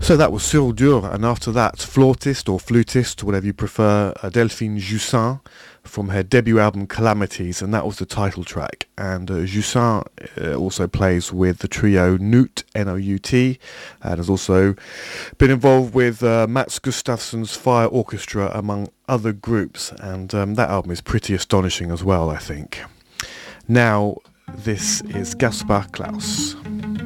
So that was Sur Dur, and after that, Flautist or Flutist, whatever you prefer, Delphine Jussin from her debut album Calamities, and that was the title track. And Jussin also plays with the trio Nout, N-O-U-T, and has also been involved with Mats Gustafsson's Fire Orchestra, among other groups, and that album is pretty astonishing as well, I think. Now, this is Gaspar Klaus.